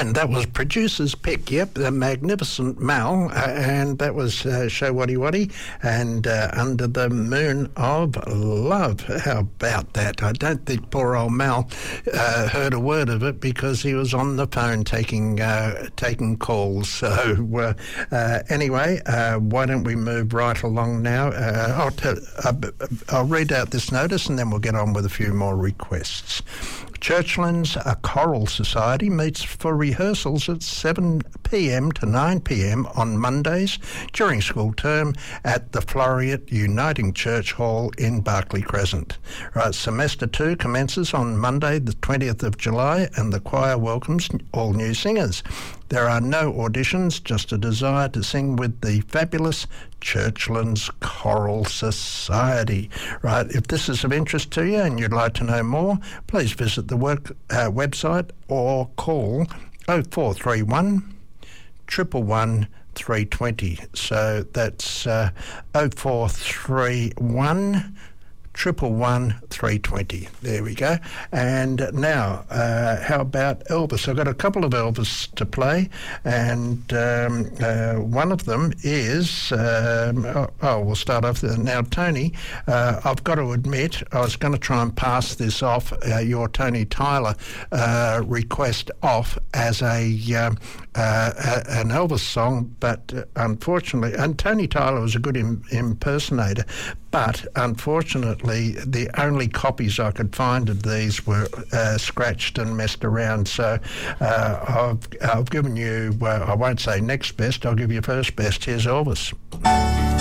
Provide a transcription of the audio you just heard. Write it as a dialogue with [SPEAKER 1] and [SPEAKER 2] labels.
[SPEAKER 1] And that was Producer's Pick, yep, the magnificent Mal, and that was Show Waddy Waddy and Under the Moon of Love. How about that? I don't think poor old Mal heard a word of it because he was on the phone taking calls. So anyway, why don't we move right along now? I'll read out this notice and then we'll get on with a few more requests. Churchlands Choral Society meets for rehearsals at 7 p.m. to 9 p.m. on Mondays during school term at the Floreat Uniting Church Hall in Barclay Crescent. Right, semester 2 commences on Monday the 20th of July and the choir welcomes all new singers. There are no auditions, just a desire to sing with the fabulous Churchlands Choral Society. Right, if this is of interest to you and you'd like to know more, please visit the website or call 0431 111 320. So that's 0431 111 320. There we go. And now, how about Elvis? I've got a couple of Elvis to play, and one of them is, we'll start off there. Now, Tony, I've got to admit, I was going to try and pass this off, your Tony Tyler request off as an Elvis song, but unfortunately, and Tony Tyler was a good impersonator, but unfortunately, the only copies I could find of these were scratched and messed around. So I've given you, I won't say next best, I'll give you first best. Here's Elvis.